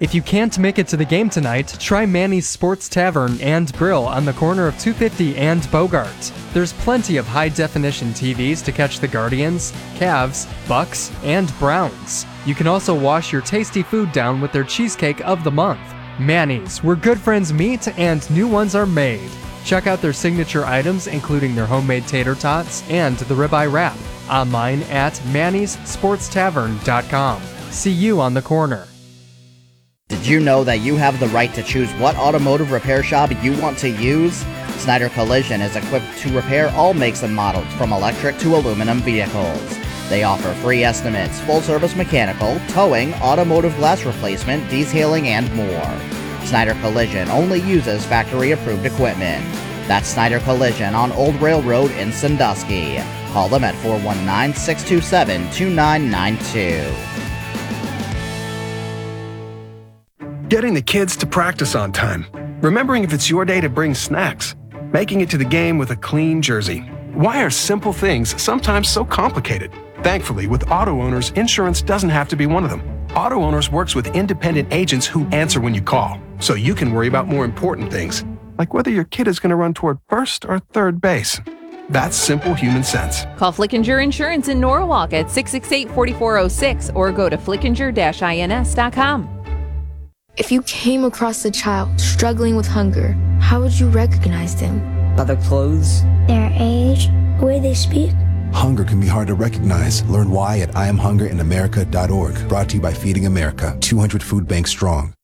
If you can't make it to the game tonight, try Manny's Sports Tavern and Grill on the corner of 250 and Bogart. There's plenty of high-definition TVs to catch the Guardians, Cavs, Bucks, and Browns. You can also wash your tasty food down with their cheesecake of the month. Manny's, where good friends meet and new ones are made. Check out their signature items, including their homemade tater tots and the ribeye wrap. Online at mannyssportstavern.com. See you on the corner. Did you know that you have the right to choose what automotive repair shop you want to use? Snyder Collision is equipped to repair all makes and models from electric to aluminum vehicles. They offer free estimates, full-service mechanical, towing, automotive glass replacement, detailing, and more. Snyder Collision only uses factory-approved equipment. That's Snyder Collision on Old Railroad in Sandusky. Call them at 419-627-2992. Getting the kids to practice on time. Remembering if it's your day to bring snacks. Making it to the game with a clean jersey. Why are simple things sometimes so complicated? Thankfully, with Auto Owners, insurance doesn't have to be one of them. Auto Owners works with independent agents who answer when you call, so you can worry about more important things, like whether your kid is going to run toward first or third base. That's simple human sense. Call Flickinger Insurance in Norwalk at 668-4406 or go to flickinger-ins.com. If you came across a child struggling with hunger, how would you recognize them? By their clothes, their age, the way they speak. Hunger can be hard to recognize. Learn why at IamHungerInAmerica.org. Brought to you by Feeding America, 200 food banks strong.